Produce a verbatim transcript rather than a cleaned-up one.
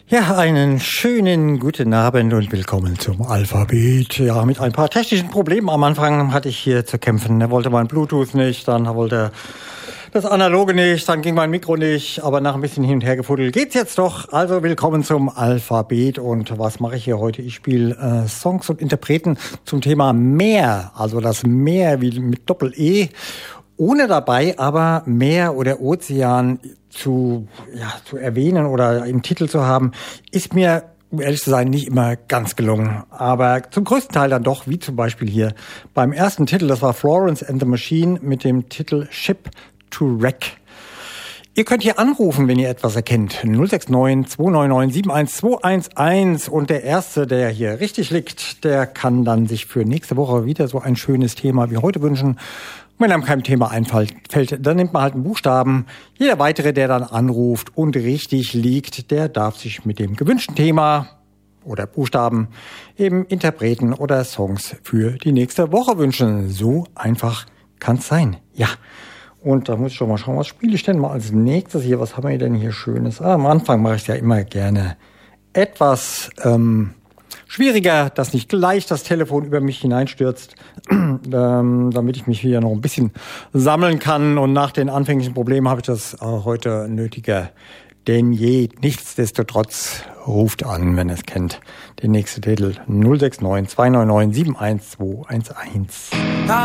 Ja, einen schönen guten Abend und willkommen zum Alphabet. Ja, mit ein paar technischen Problemen am Anfang hatte ich hier zu kämpfen. Er wollte mein Bluetooth nicht, dann wollte das Analoge nicht, dann ging mein Mikro nicht, aber nach ein bisschen hin und her gefuddelt geht's jetzt doch. Also willkommen zum Alphabet. Und was mache ich hier heute? Ich spiele äh, Songs und Interpreten zum Thema Meer, also das Meer wie mit Doppel-E. Ohne dabei aber Meer oder Ozean zu, ja, zu erwähnen oder im Titel zu haben, ist mir, um ehrlich zu sein, nicht immer ganz gelungen. Aber zum größten Teil dann doch, wie zum Beispiel hier beim ersten Titel, das war Florence and the Machine mit dem Titel Ship to Wreck. Ihr könnt hier anrufen, wenn ihr etwas erkennt. null sechs neun, zwei neun neun, sieben eins zwei eins eins. Und der Erste, der hier richtig liegt, der kann dann sich für nächste Woche wieder so ein schönes Thema wie heute wünschen. Wenn einem kein Thema einfällt, dann nimmt man halt einen Buchstaben. Jeder weitere, der dann anruft und richtig liegt, der darf sich mit dem gewünschten Thema oder Buchstaben eben Interpreten oder Songs für die nächste Woche wünschen. So einfach kann's sein. Ja. Und da muss ich schon mal schauen, was spiele ich denn mal als nächstes hier? Was haben wir denn hier Schönes? Ah, am Anfang mache ich es ja immer gerne etwas ähm, schwieriger, dass nicht gleich das Telefon über mich hineinstürzt, ähm, damit ich mich hier noch ein bisschen sammeln kann. Und nach den anfänglichen Problemen habe ich das äh, heute nötiger denn je. Nichtsdestotrotz ruft an, wenn ihr es kennt. Den nächsten Titel null sechs neun, zwei neun neun, sieben eins zwei eins eins.